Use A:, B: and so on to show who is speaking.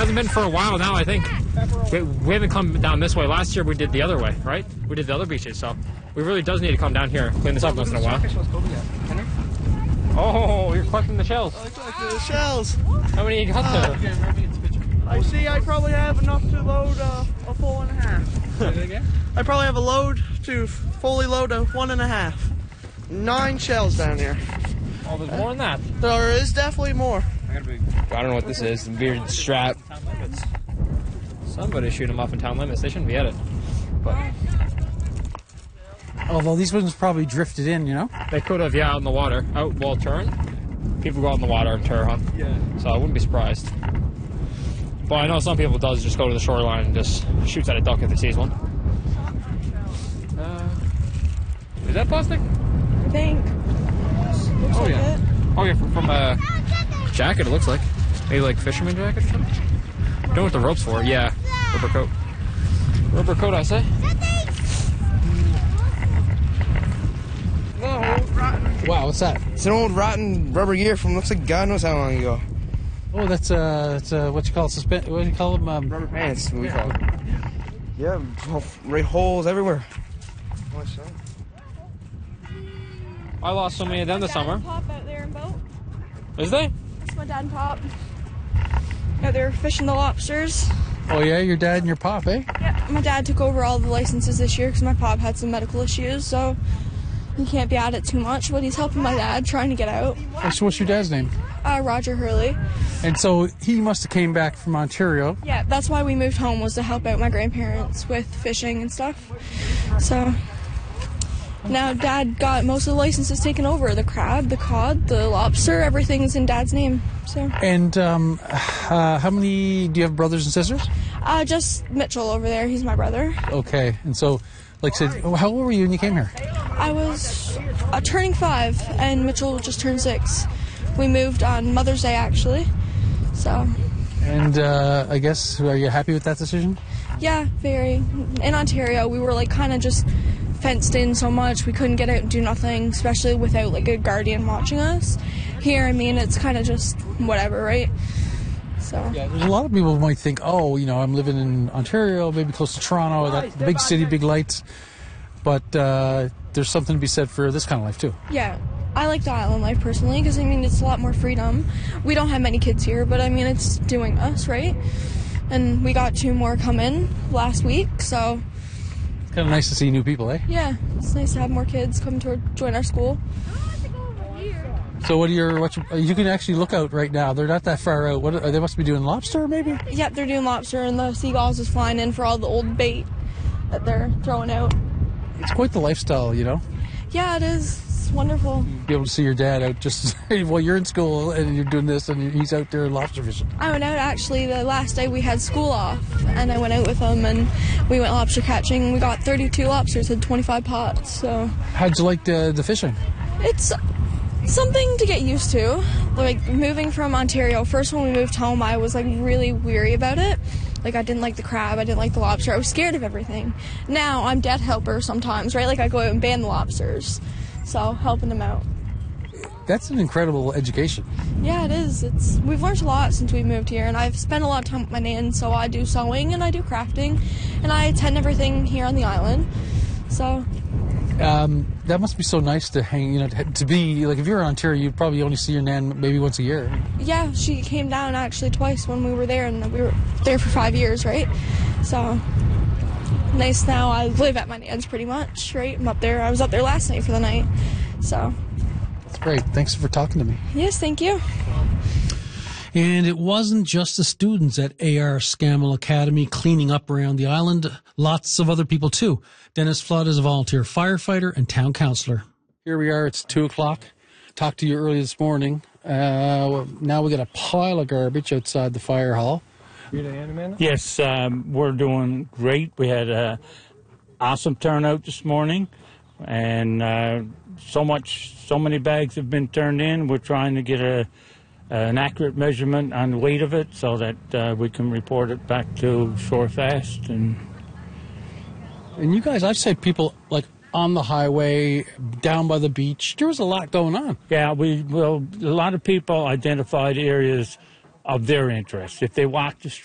A: hasn't been for a while now, I think. We haven't come down this way. Last year we did the other way, right? We did the other beaches, so we really does need to come down here, clean this up once in a while. Oh, you're collecting the shells.
B: I collected the shells.
A: How many you got there?
B: I see I probably have enough to load a full and a half.
A: Say that again?
B: I probably have a load to fully load a 1.5. 9 shells down here.
A: Oh, there's more than that.
B: There is definitely more.
A: I don't know what this is. Weird strap. Somebody shoot them off in town limits. They shouldn't be at it. But
C: although these ones probably drifted in, you know?
A: they could have, yeah, out in the water. Out Wall Turn. People go out in the water and tour, huh?
B: Yeah. So
A: I wouldn't be surprised. But I know some people does just go to the shoreline and just shoots at a duck if they sees one. Is that plastic?
D: I think. Looks like
A: yeah.
D: it.
A: Oh yeah, from a jacket it looks like. Maybe like fisherman jacket or something? Don't know what the rope's for. Yeah, rubber coat. Rubber coat, I say.
C: Wow, what's that?
E: It's an old rotten rubber gear from looks like God knows how long ago.
C: Oh, that's what you call what do you call them?
E: Rubber pants, what we call it. Yeah, right holes everywhere.
A: I lost so many of them this summer.
D: Pop out there in boat.
A: Is they?
D: That's my dad and Pop. Out there fishing the lobsters.
C: Oh yeah, your dad and your pop, eh?
D: Yeah, my dad took over all the licenses this year because my pop had some medical issues, so he can't be at it too much. But he's helping my dad trying to get out.
C: So what's your dad's name?
D: Roger Hurley.
C: And so he must have came back from Ontario.
D: Yeah, that's why we moved home, was to help out my grandparents with fishing and stuff. So now Dad got most of the licenses taken over. The crab, the cod, the lobster, everything's in Dad's name. So.
C: And how many, do you have brothers and sisters?
D: Just Mitchell over there. He's my brother.
C: Okay. And so, like I said, how old were you when you came here?
D: I was turning 5, and Mitchell just turned 6. We moved on Mother's Day, actually. So.
C: And I guess, are you happy with that decision?
D: Yeah, very. In Ontario, we were like kind of just fenced in so much we couldn't get out and do nothing, especially without like a guardian watching us. Here, I mean, it's kind of just whatever, right? So.
C: Yeah, there's a lot of people who might think, oh, you know, I'm living in Ontario, maybe close to Toronto, that big city, big lights. But there's something to be said for this kind of life too.
D: Yeah. I like the island life personally because, I mean, it's a lot more freedom. We don't have many kids here, but, I mean, it's doing us, right? And we got 2 more come in last week, so.
C: It's kind of nice to see new people, eh?
D: Yeah, it's nice to have more kids come to join our school.
C: So you can actually look out right now. They're not that far out. They must be doing lobster, maybe?
D: Yep, they're doing lobster, and the seagulls is flying in for all the old bait that they're throwing out.
C: It's quite the lifestyle, you know?
D: Yeah, it is. It's wonderful.
C: Be able to see your dad out just while you're in school and you're doing this and he's out there lobster fishing.
D: I went out actually the last day we had school off, and I went out with him and we went lobster catching. We got 32 lobsters, had 25 pots. So
C: how'd you like the fishing?
D: It's something to get used to. Like moving from Ontario, first when we moved home, I was like really weary about it. Like, I didn't like the crab, I didn't like the lobster, I was scared of everything. Now, I'm debt helper sometimes, right? Like, I go out and ban the lobsters, so helping them out.
C: That's an incredible education.
D: Yeah, it is. We've learned a lot since we moved here, and I've spent a lot of time with my nan, so I do sewing, and I do crafting, and I attend everything here on the island, so.
C: That must be so nice to hang, you know, to be, like, if you're in Ontario, you'd probably only see your nan maybe once a year.
D: Yeah, she came down actually twice when we were there, and we were there for 5 years, right? So, nice now. I live at my nan's pretty much, right? I was up there last night for the night, so.
C: That's great. Thanks for talking to me.
D: Yes, thank you.
F: And it wasn't just the students at AR Scammell Academy cleaning up around the island. Lots of other people, too. Dennis Flood is a volunteer firefighter and town councillor.
C: Here we are. It's 2 o'clock. Talked to you early this morning. Now we got a pile of garbage outside the fire hall.
G: Yes, we're doing great. We had an awesome turnout this morning. And so many bags have been turned in. We're trying to get an accurate measurement on the weight of it so that we can report it back to Shore Fast. And
C: you guys, I'd say people like on the highway, down by the beach, there was a lot going on.
G: Yeah, a lot of people identified areas of their interest. If they walked the street,